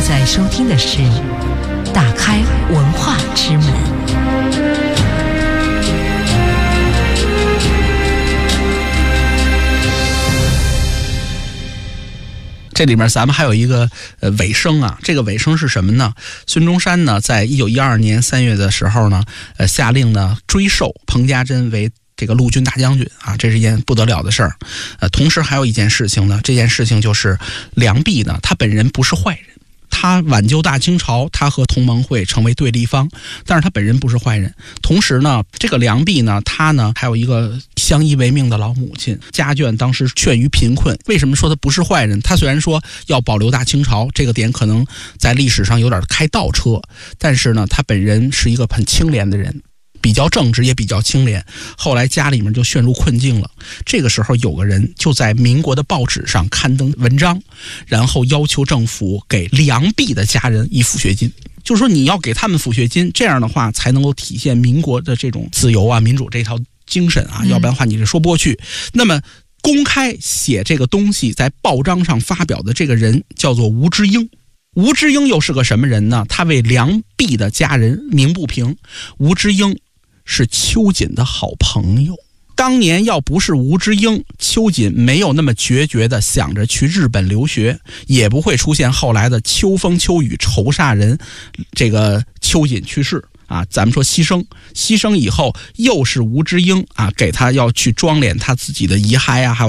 在收听的是打开文化之门。 这里面咱们还有一个尾声啊，这个尾声是什么呢？孙中山呢，在1912年3月的时候呢，下令呢追授彭家珍为这个陆军大将军啊，这是一件不得了的事儿。同时还有一件事情呢，这件事情就是梁璧呢，他本人不是坏人。他挽救大清朝，他和同盟会成为对立方，但是他本人不是坏人。同时呢，这个梁璧呢，他呢还有一个相依为命的老母亲，家眷当时劝于贫困。为什么说他不是坏人？他虽然说要保留大清朝，这个点可能在历史上有点开倒车，但是呢，他本人是一个很清廉的人。比较正直也比较清廉，后来家里面就陷入困境了。这个时候有个人就在民国的报纸上刊登文章，然后要求政府给梁璧的家人以抚恤金，就是说你要给他们抚恤金，这样的话才能够体现民国的这种自由啊、民主这套精神啊，要不然的话你是说不过去。那么公开写这个东西在报章上发表的这个人叫做吴之英。吴之英又是个什么人呢？他为梁璧的家人鸣不平。吴之英是秋瑾的好朋友，当年要不是吴之英，秋瑾没有那么决绝的想着去日本留学，也不会出现后来的秋风秋雨仇煞人，这个秋瑾去世啊，咱们说牺牲以后，又是吴之英啊给他要去装殓他自己的遗骸啊，还有